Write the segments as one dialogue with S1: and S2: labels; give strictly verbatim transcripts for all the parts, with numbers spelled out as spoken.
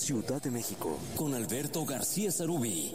S1: Ciudad de México, con Alberto García Sarubí.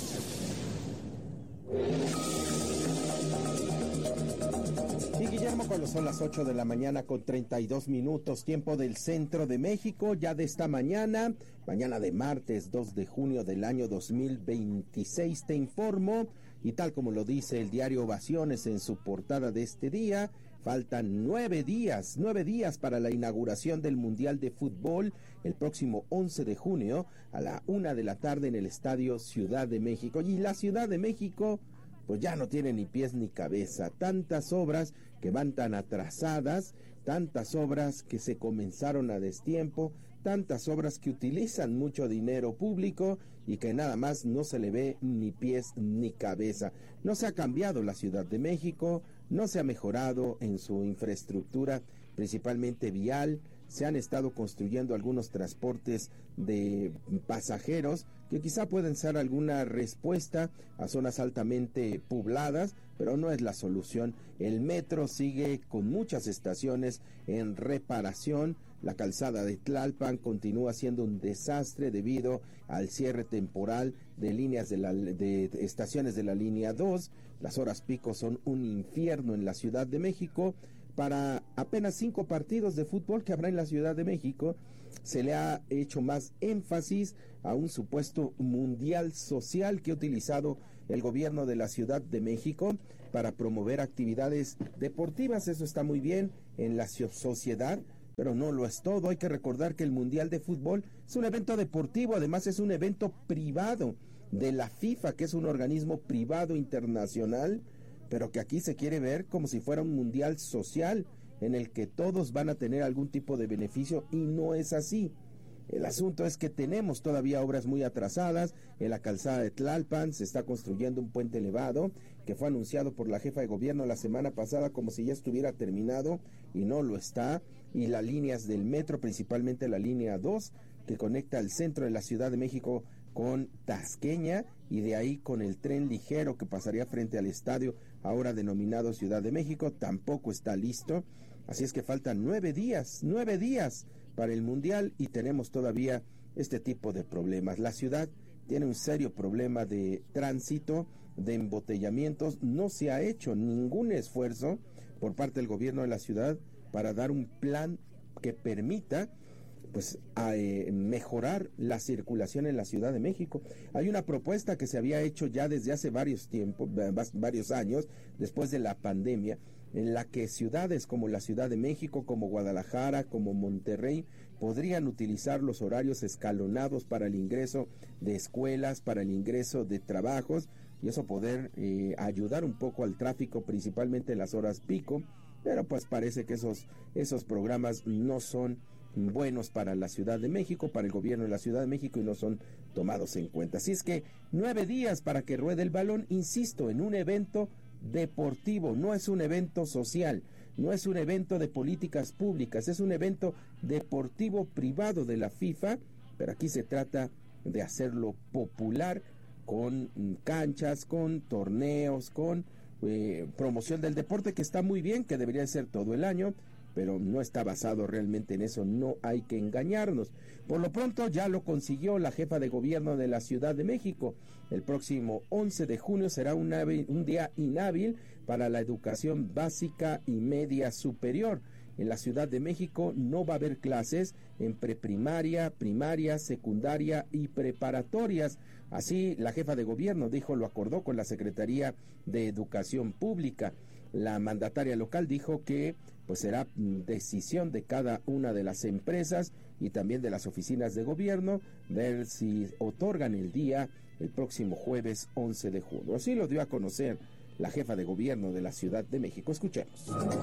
S2: Y Guillermo, cuando son las ocho de la mañana con treinta y dos minutos, tiempo del centro de México, ya de esta mañana, mañana de martes dos de junio del año dos mil veintiséis, te informo, y tal como lo dice el diario Ovaciones en su portada de este día, faltan nueve días, nueve días para la inauguración del Mundial de Fútbol el próximo once de junio a la una de la tarde en el Estadio Ciudad de México. Y la Ciudad de México pues ya no tiene ni pies ni cabeza, tantas obras que van tan atrasadas, tantas obras que se comenzaron a destiempo, tantas obras que utilizan mucho dinero público y que nada más no se le ve ni pies ni cabeza. No se ha cambiado la Ciudad de México, no se ha mejorado en su infraestructura, principalmente vial. Se han estado construyendo algunos transportes de pasajeros que quizá pueden ser alguna respuesta a zonas altamente pobladas, pero no es la solución. El metro sigue con muchas estaciones en reparación. La calzada de Tlalpan continúa siendo un desastre debido al cierre temporal de líneas de, la, de estaciones de la línea dos. Las horas pico son un infierno en la Ciudad de México. Para apenas cinco partidos de fútbol que habrá en la Ciudad de México, se le ha hecho más énfasis a un supuesto mundial social que ha utilizado el gobierno de la Ciudad de México para promover actividades deportivas. Eso está muy bien en la sociedad, pero no lo es todo. Hay que recordar que el Mundial de Fútbol es un evento deportivo, además es un evento privado de la FIFA, que es un organismo privado internacional, pero que aquí se quiere ver como si fuera un mundial social en el que todos van a tener algún tipo de beneficio, y no es así. El asunto es que tenemos todavía obras muy atrasadas. En la calzada de Tlalpan se está construyendo un puente elevado que fue anunciado por la jefa de gobierno la semana pasada como si ya estuviera terminado, y no lo está. Y las líneas del metro, principalmente la línea dos, que conecta el centro de la Ciudad de México con Tasqueña, y de ahí con el tren ligero que pasaría frente al estadio ahora denominado Ciudad de México, tampoco está listo. Así es que faltan nueve días, nueve días para el Mundial y tenemos todavía este tipo de problemas. La ciudad tiene un serio problema de tránsito, de embotellamientos. No se ha hecho ningún esfuerzo por parte del gobierno de la ciudad para dar un plan que permita pues a eh, mejorar la circulación en la Ciudad de México. Hay una propuesta que se había hecho ya desde hace varios tiempos, varios años, después de la pandemia, en la que ciudades como la Ciudad de México, como Guadalajara, como Monterrey, podrían utilizar los horarios escalonados para el ingreso de escuelas, para el ingreso de trabajos, y eso poder eh, ayudar un poco al tráfico, principalmente en las horas pico. Pero pues parece que esos, esos programas no son buenos para la Ciudad de México, para el gobierno de la Ciudad de México, y no son tomados en cuenta. Así es que nueve días para que ruede el balón, insisto, en un evento deportivo, no es un evento social, no es un evento de políticas públicas, es un evento deportivo privado de la FIFA, pero aquí se trata de hacerlo popular, con canchas, con torneos, con eh, promoción del deporte, que está muy bien, que debería ser todo el año, pero no está basado realmente en eso, no hay que engañarnos. Por lo pronto ya lo consiguió la jefa de gobierno de la Ciudad de México. El próximo once de junio será un, un día inhábil para la educación básica y media superior. En la Ciudad de México no va a haber clases en preprimaria, primaria, secundaria y preparatorias. Así la jefa de gobierno dijo, lo acordó con la Secretaría de Educación Pública. La mandataria local dijo que pues será decisión de cada una de las empresas y también de las oficinas de gobierno ver si otorgan el día el próximo jueves once de junio. Así lo dio a conocer la jefa de gobierno de la Ciudad de México. Escuchemos.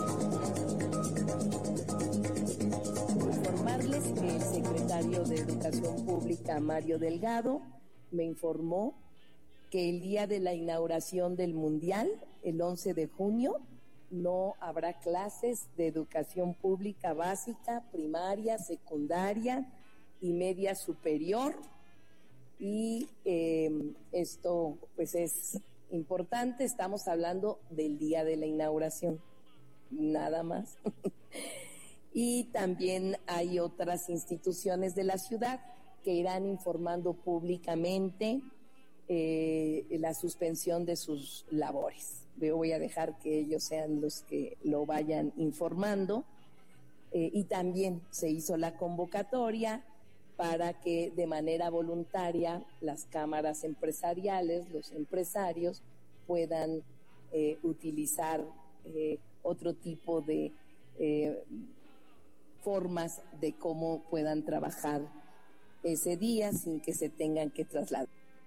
S3: Informarles que el secretario de Educación Pública, Mario Delgado, me informó que el día de la inauguración del Mundial, el once de junio, no habrá clases de educación pública básica, primaria, secundaria y media superior. Y eh, esto pues es importante, estamos hablando del día de la inauguración, nada más. Y también hay otras instituciones de la ciudad que irán informando públicamente eh, la suspensión de sus labores. Yo voy a dejar que ellos sean los que lo vayan informando. Eh, y también se hizo la convocatoria para que de manera voluntaria las cámaras empresariales, los empresarios, puedan eh, utilizar eh, otro tipo de eh, formas de cómo puedan trabajar ese día sin que se tengan que trasladar.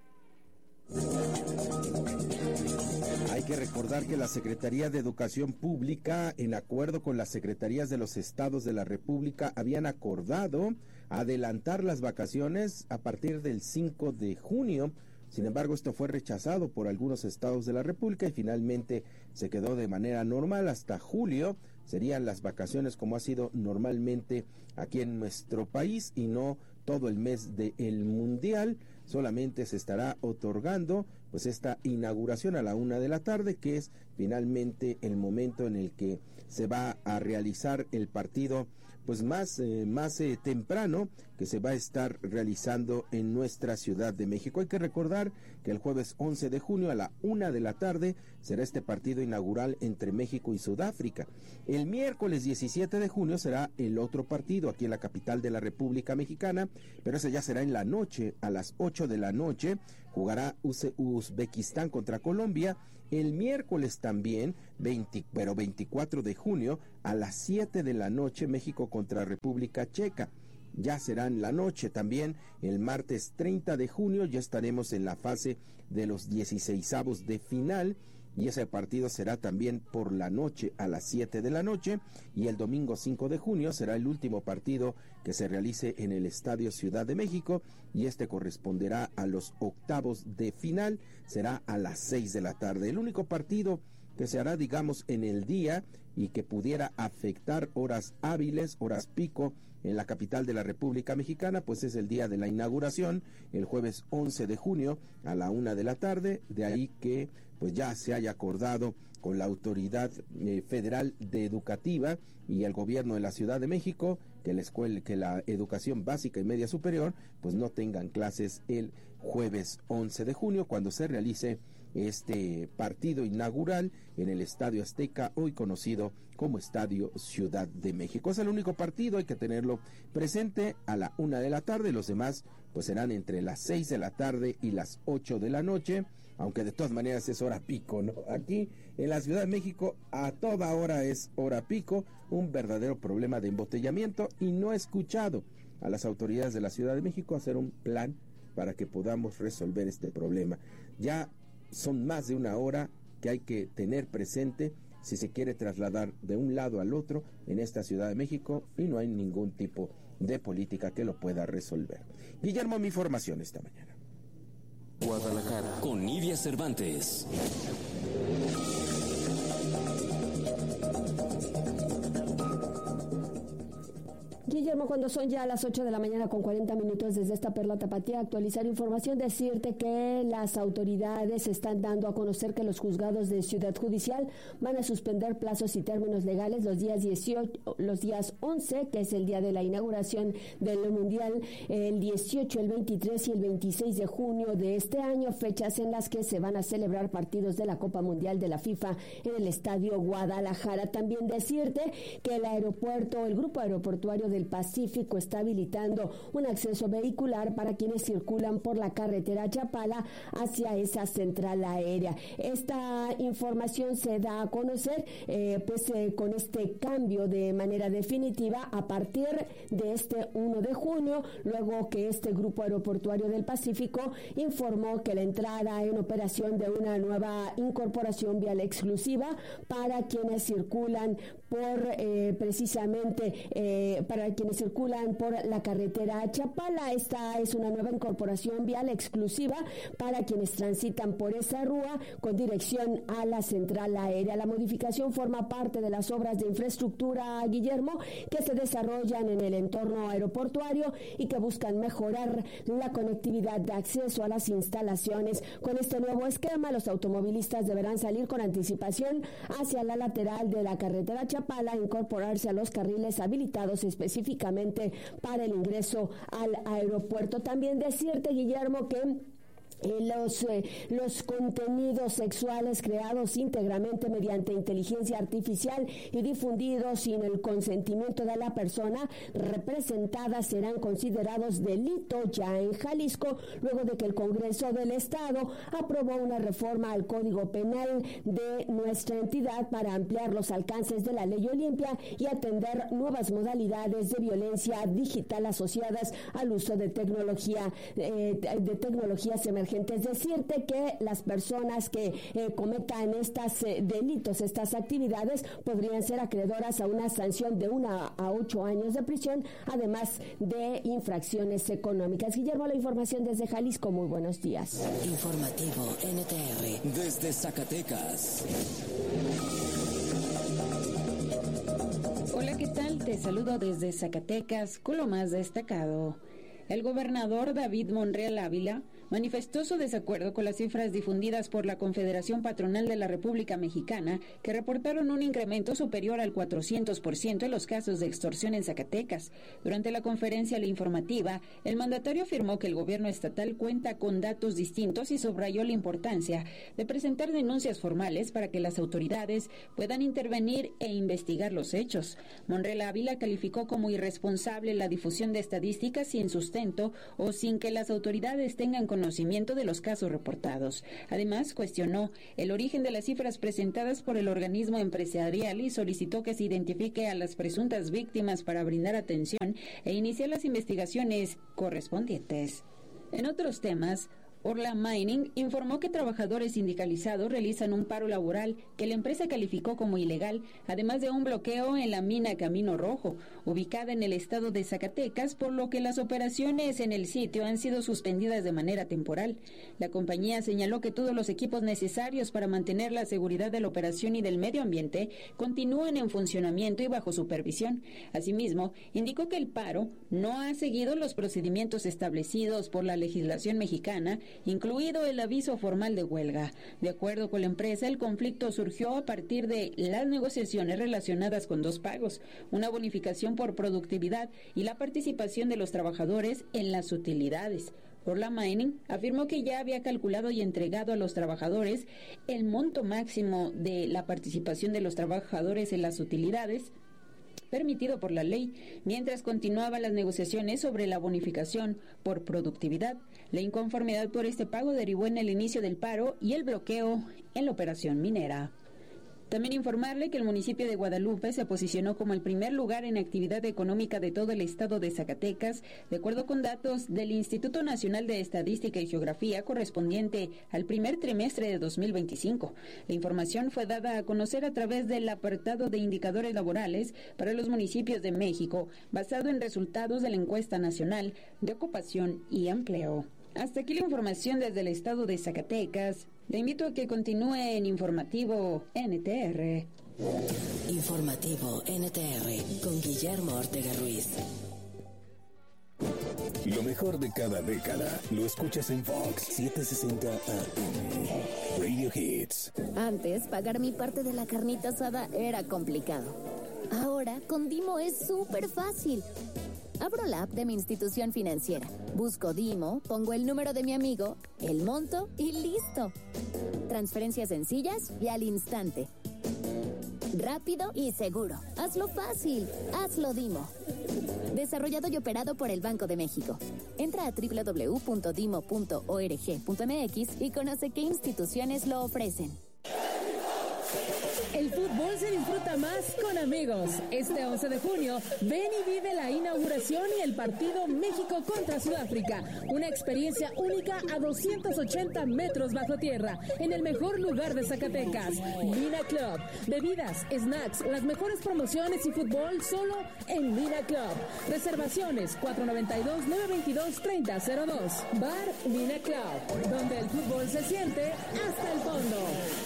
S2: Hay que recordar que la Secretaría de Educación Pública, en acuerdo con las secretarías de los estados de la República, habían acordado adelantar las vacaciones a partir del cinco de junio. Sin embargo, esto fue rechazado por algunos estados de la República y finalmente se quedó de manera normal hasta julio. Serían las vacaciones como ha sido normalmente aquí en nuestro país y no todo el mes del Mundial. Solamente se estará otorgando pues esta inauguración a la una de la tarde, que es finalmente el momento en el que se va a realizar el partido pues más, eh, más eh, temprano, que se va a estar realizando en nuestra Ciudad de México. Hay que recordar que el jueves once de junio a la una de la tarde será este partido inaugural entre México y Sudáfrica. El miércoles diecisiete de junio será el otro partido aquí en la capital de la República Mexicana, pero ese ya será en la noche, a las ocho de la noche, jugará Uzbekistán contra Colombia. El miércoles también, veinte, pero veinticuatro de junio, a las siete de la noche, México contra República Checa. Ya será en la noche también. El martes treinta de junio ya estaremos en la fase de los dieciseisavos de final. Y ese partido será también por la noche a las siete de la noche, y el domingo cinco de junio será el último partido que se realice en el Estadio Ciudad de México, y este corresponderá a los octavos de final, será a las seis de la tarde. El único partido que se hará, digamos, en el día y que pudiera afectar horas hábiles, horas pico, en la capital de la República Mexicana, pues es el día de la inauguración, el jueves once de junio a la una de la tarde. De ahí que pues ya se haya acordado con la Autoridad eh, Federal de Educativa y el gobierno de la Ciudad de México que la escuela, que la educación básica y media superior pues no tengan clases el jueves once de junio, cuando se realice este partido inaugural en el Estadio Azteca, hoy conocido como Estadio Ciudad de México. Es el único partido, hay que tenerlo presente, a la una de la tarde. Los demás pues serán entre las seis de la tarde y las ocho de la noche, aunque de todas maneras es hora pico, ¿no? Aquí en la Ciudad de México a toda hora es hora pico, un verdadero problema de embotellamiento, y no he escuchado a las autoridades de la Ciudad de México hacer un plan para que podamos resolver este problema. Ya son más de una hora que hay que tener presente si se quiere trasladar de un lado al otro en esta Ciudad de México, y no hay ningún tipo de política que lo pueda resolver. Guillermo, mi información esta mañana.
S1: Guadalajara, con Nidia Cervantes.
S4: Guillermo, cuando son ya las ocho de la mañana con cuarenta minutos desde esta Perla Tapatía, actualizar información, decirte que las autoridades están dando a conocer que los juzgados de Ciudad Judicial van a suspender plazos y términos legales los días dieciocho, los días once, que es el día de la inauguración del Mundial, el dieciocho, el veintitrés y el veintiséis de junio de este año, fechas en las que se van a celebrar partidos de la Copa Mundial de la FIFA en el Estadio Guadalajara. También decirte que el aeropuerto, el grupo aeroportuario del Pacífico está habilitando un acceso vehicular para quienes circulan por la carretera Chapala hacia esa central aérea. Esta información se da a conocer eh, pues eh, con este cambio de manera definitiva a partir de este uno de junio, luego que este grupo aeroportuario del Pacífico informó que la entrada en operación de una nueva incorporación vial exclusiva para quienes circulan por eh, precisamente eh, para quienes circulan por la carretera Chapala. Esta es una nueva incorporación vial exclusiva para quienes transitan por esa rúa con dirección a la central aérea. La modificación forma parte de las obras de infraestructura, Guillermo, que se desarrollan en el entorno aeroportuario y que buscan mejorar la conectividad de acceso a las instalaciones. Con este nuevo esquema, los automovilistas deberán salir con anticipación hacia la lateral de la carretera Chapala Chapala a incorporarse a los carriles habilitados específicamente para el ingreso al aeropuerto. También decirte, Guillermo, que Los, eh, los contenidos sexuales creados íntegramente mediante inteligencia artificial y difundidos sin el consentimiento de la persona representada serán considerados delito ya en Jalisco, luego de que el Congreso del Estado aprobó una reforma al Código Penal de nuestra entidad para ampliar los alcances de la Ley Olimpia y atender nuevas modalidades de violencia digital asociadas al uso de tecnología eh, de tecnologías emergentes. Es decirte que las personas que eh, cometan estos eh, delitos, estas actividades, podrían ser acreedoras a una sanción de una a ocho años de prisión, además de infracciones económicas. Guillermo, la información desde Jalisco. Muy buenos días.
S1: Informativo N T R desde Zacatecas.
S5: Hola, ¿qué tal? Te saludo desde Zacatecas con lo más destacado. El gobernador David Monreal Ávila manifestó su desacuerdo con las cifras difundidas por la Confederación Patronal de la República Mexicana, que reportaron un incremento superior al cuatrocientos por ciento en los casos de extorsión en Zacatecas. Durante la conferencia informativa, el mandatario afirmó que el gobierno estatal cuenta con datos distintos y subrayó la importancia de presentar denuncias formales para que las autoridades puedan intervenir e investigar los hechos. Monreal Ávila calificó como irresponsable la difusión de estadísticas sin sustento o sin que las autoridades tengan conocimiento conocimiento de los casos reportados. Además, cuestionó el origen de las cifras presentadas por el organismo empresarial y solicitó que se identifique a las presuntas víctimas para brindar atención e iniciar las investigaciones correspondientes. En otros temas, Orla Mining informó que trabajadores sindicalizados realizan un paro laboral que la empresa calificó como ilegal, además de un bloqueo en la mina Camino Rojo, ubicada en el estado de Zacatecas, por lo que las operaciones en el sitio han sido suspendidas de manera temporal. La compañía señaló que todos los equipos necesarios para mantener la seguridad de la operación y del medio ambiente continúan en funcionamiento y bajo supervisión. Asimismo, indicó que el paro no ha seguido los procedimientos establecidos por la legislación mexicana, incluido el aviso formal de huelga. De acuerdo con la empresa, el conflicto surgió a partir de las negociaciones relacionadas con dos pagos, una bonificación por productividad y la participación de los trabajadores en las utilidades. Orla Mining afirmó que ya había calculado y entregado a los trabajadores el monto máximo de la participación de los trabajadores en las utilidades permitido por la ley, mientras continuaban las negociaciones sobre la bonificación por productividad. La inconformidad por este pago derivó en el inicio del paro y el bloqueo en la operación minera. También informarle que el municipio de Guadalupe se posicionó como el primer lugar en actividad económica de todo el estado de Zacatecas, de acuerdo con datos del Instituto Nacional de Estadística y Geografía correspondiente al primer trimestre de dos mil veinticinco. La información fue dada a conocer a través del apartado de indicadores laborales para los municipios de México, basado en resultados de la encuesta nacional de ocupación y empleo. Hasta aquí la información desde el estado de Zacatecas. Le invito a que continúe en Informativo N T R.
S1: Informativo N T R con Guillermo Ortega Ruiz.
S6: Lo mejor de cada década lo escuchas en Fox setecientos sesenta A M. Radio Hits.
S7: Antes, pagar mi parte de la carnita asada era complicado. Ahora, con Dimo es súper fácil. Abro la app de mi institución financiera, busco Dimo, pongo el número de mi amigo, el monto y listo. Transferencias sencillas y al instante. Rápido y seguro. Hazlo fácil. Hazlo Dimo. Desarrollado y operado por el Banco de México. Entra a doble u doble u doble u punto dimo punto org punto m x y conoce qué instituciones lo ofrecen.
S8: El fútbol se disfruta más con amigos. Este once de junio, ven y vive la inauguración y el partido México contra Sudáfrica. Una experiencia única a doscientos ochenta metros bajo tierra, en el mejor lugar de Zacatecas. Mina Club. Bebidas, snacks, las mejores promociones y fútbol solo en Mina Club. Reservaciones cuatro nueve dos, nueve veintidós, treinta cero dos. Bar Mina Club, donde el fútbol se siente hasta el fondo.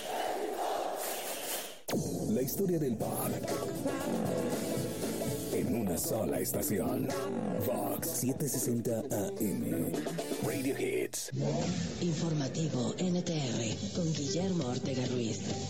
S6: La historia del pop en una sola estación. Fox setecientos sesenta A M. Radio Hits.
S1: Informativo N T R con Guillermo Ortega Ruiz.